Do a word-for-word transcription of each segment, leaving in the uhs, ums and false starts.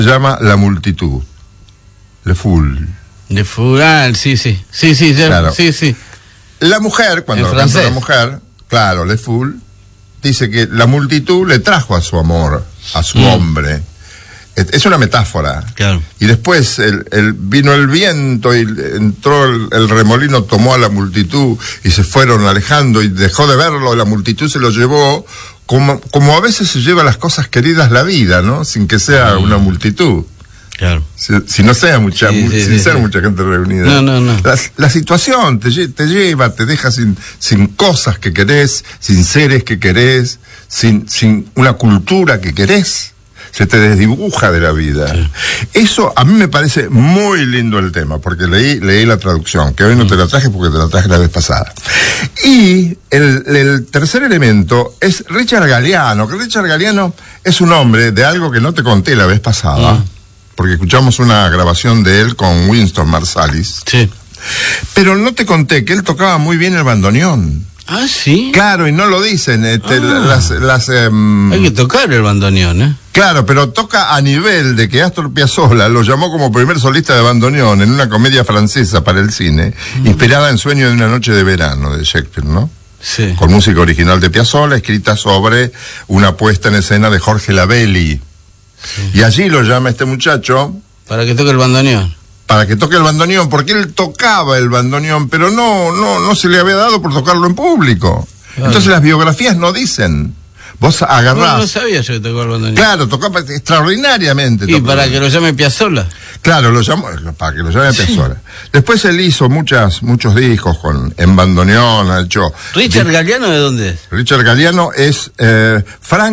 Se llama La Multitud. Le Foule. Le Foule, ah, sí, sí. Sí, sí, ya, claro. sí, sí. La mujer, cuando en lo canta francés. la mujer, claro, Le Foule, dice que la multitud le trajo a su amor, a su mm. hombre. Es una metáfora. Claro. Y después el, el, vino el viento y entró el, el remolino, tomó a la multitud y se fueron alejando y dejó de verlo, la multitud se lo llevó, como, como a veces se lleva las cosas queridas la vida, ¿no? Sin que sea mm. una multitud. Claro. Si, si no sea mucha, sí, mu, sí, sin sí, ser sí. mucha gente reunida. No, no, no. La, la situación te, te lleva, te deja sin, sin cosas que querés, sin seres que querés, sin, sin una cultura que querés. Se te desdibuja de la vida. Sí. Eso a mí me parece muy lindo el tema, porque leí, leí la traducción, que hoy no te la traje porque te la traje la vez pasada. Y el, el tercer elemento es Richard Galliano, que Richard Galliano es un hombre de algo que no te conté la vez pasada, mm. porque escuchamos una grabación de él con Wynton Marsalis. Sí. Pero no te conté que él tocaba muy bien el bandoneón. Ah, sí. Claro, y no lo dicen. Este, ah. Las, las, um... Hay que tocar el bandoneón, ¿eh? Claro, pero toca a nivel de que Astor Piazzolla lo llamó como primer solista de bandoneón en una comedia francesa para el cine, mm. inspirada en Sueño de una noche de verano de Shakespeare, ¿no? Sí. Con música original de Piazzolla, escrita sobre una puesta en escena de Jorge Lavelli. Sí. Y allí lo llama este muchacho. Para que toque el bandoneón. Para que toque el bandoneón, porque él tocaba el bandoneón, pero no, no, no se le había dado por tocarlo en público. Claro. Entonces las biografías no dicen. Vos agarrás. No, no sabía yo que tocaba el bandoneón. Claro, tocaba extraordinariamente. Y para que lo llame Piazzolla. Claro, lo llamó, para que lo llame sí. Piazzolla. Después él hizo muchas, muchos discos con, en bandoneón, ha hecho. ¿Richard di- Galliano de dónde es? Richard Galliano es eh,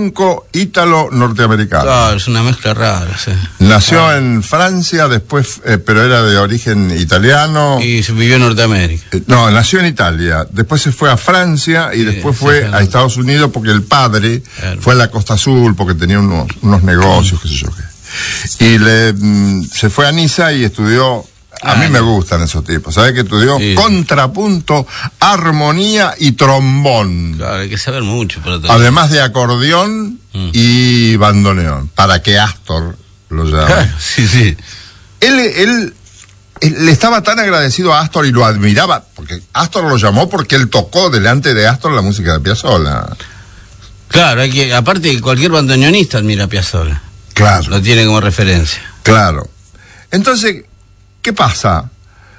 franco-ítalo-norteamericano. Claro, es una mezcla rara, sí. Nació ah. en Francia, después, eh, pero era de origen italiano. Y se vivió en Norteamérica. Eh, no, nació en Italia, después se fue a Francia y sí, después fue sí, a Estados Unidos porque el padre claro. fue a la Costa Azul porque tenía unos, unos negocios, qué sé yo qué. Y le, mm, se fue a Niza y estudió, a ah, mí me gustan esos tipos, ¿sabes? Que estudió sí. contrapunto, armonía y trombón. Claro, hay que saber mucho. Para además de acordeón mm. y bandoneón, para que Astor lo llame. Claro, sí, sí. Él, él, él le estaba tan agradecido a Astor y lo admiraba, porque Astor lo llamó porque él tocó delante de Astor la música de Piazzolla. Claro, hay que, aparte cualquier bandoneonista admira a Piazzolla. Claro. Lo tiene como referencia. Claro. Entonces, ¿qué pasa?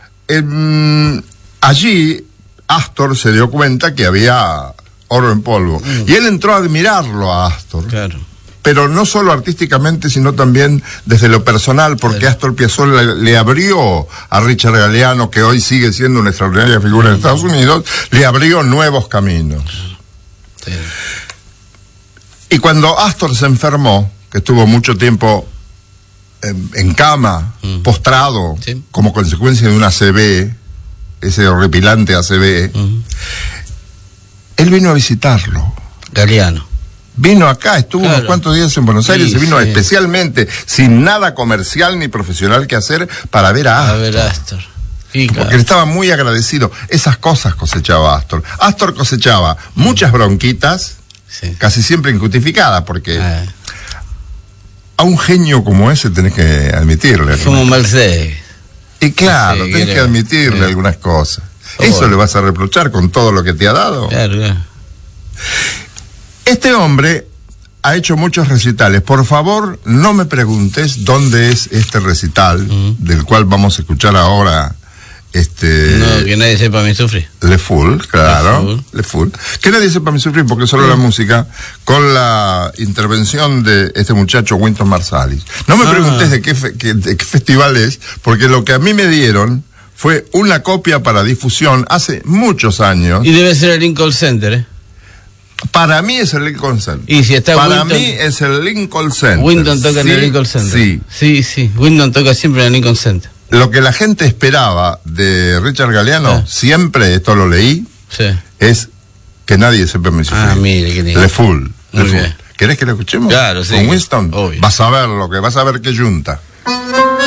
Eh, allí Astor se dio cuenta que había oro en polvo. Mm. Y él entró a admirarlo a Astor. Claro. Pero no solo artísticamente, sino también desde lo personal, porque claro. Astor Piazzolla le, le abrió a Richard Galliano, que hoy sigue siendo una extraordinaria figura mm. en Estados Unidos, le abrió nuevos caminos. Sí. Y cuando Astor se enfermó, que estuvo mucho tiempo en, en cama, mm. postrado, sí. como consecuencia de una A C V, ese horripilante A C V, mm. él vino a visitarlo. Galliano. Vino acá, estuvo claro. unos cuantos días en Buenos Aires, sí, se vino sí. especialmente, sin nada comercial ni profesional que hacer, para ver a Astor. A ver a Astor. Sí, claro. Porque él estaba muy agradecido. Esas cosas cosechaba Astor. Astor cosechaba mm. muchas bronquitas, sí. casi siempre injustificadas, porque... Ah. A un genio como ese tenés que admitirle. Como Mercedes. Y claro, sí, tenés que, que admitirle eh. algunas cosas. Oh, Eso bueno. le vas a reprochar con todo lo que te ha dado. Claro, claro. Este hombre ha hecho muchos recitales. Por favor, no me preguntes dónde es este recital, uh-huh. del cual vamos a escuchar ahora. Este, no, que nadie sepa mi sufrir. Le Foule, claro. Le Foule. Le Foule. Que nadie sepa mi sufrir, porque solo mm. la música, con la intervención de este muchacho Wynton Marsalis. No me ah. preguntes de qué, fe, que, de qué festival es, porque lo que a mí me dieron fue una copia para difusión hace muchos años. Y debe ser el Lincoln Center, ¿eh? Para mí es el Lincoln Center. Y si está Para Wynton, mí es el Lincoln Center. Wynton toca sí, en el Lincoln Center. Sí. Sí, sí. Wynton toca siempre en el Lincoln Center. Lo que la gente esperaba de Richard Galliano, sí. siempre, esto lo leí, sí. es que nadie sepa mi sufrir. Ah, mire, qué lindo. Le Foule. Le Foule. ¿Querés que lo escuchemos? Claro, sí. Con Winston. Obvio. Vas a ver lo que vas a ver que junta.